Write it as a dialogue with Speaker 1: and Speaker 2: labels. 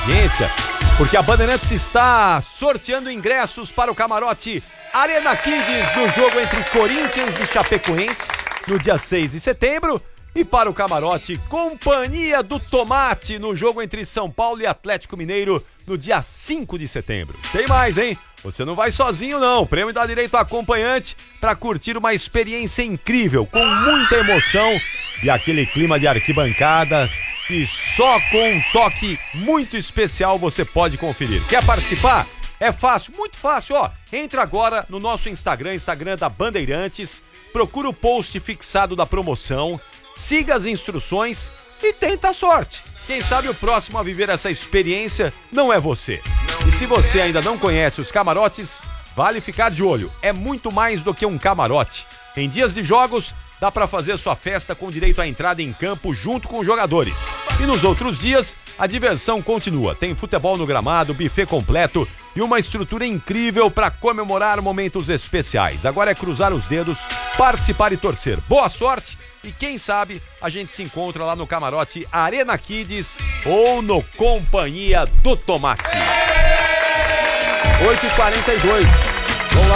Speaker 1: audiência, porque a Bandeirantes está sorteando ingressos para o camarote Arena Kids no jogo entre Corinthians e Chapecoense no dia 6 de setembro e para o camarote Companhia do Tomate no jogo entre São Paulo e Atlético Mineiro no dia 5 de setembro. Tem mais, hein? Você não vai sozinho não, o prêmio dá direito a acompanhante para curtir uma experiência incrível, com muita emoção e aquele clima de arquibancada que só com um toque muito especial você pode conferir. Quer participar? É fácil, muito fácil, ó. Entra agora no nosso Instagram da Bandeirantes, procura o post fixado da promoção, siga as instruções e tenta a sorte. Quem sabe o próximo a viver essa experiência não é você. E se você ainda não conhece os camarotes, vale ficar de olho. É muito mais do que um camarote. Em dias de jogos, dá para fazer sua festa com direito à entrada em campo junto com os jogadores. E nos outros dias, a diversão continua. Tem futebol no gramado, buffet completo e uma estrutura incrível para comemorar momentos especiais. Agora é cruzar os dedos, participar e torcer. Boa sorte e quem sabe a gente se encontra lá no camarote Arena Kids ou no Companhia do Tomate. 8h42.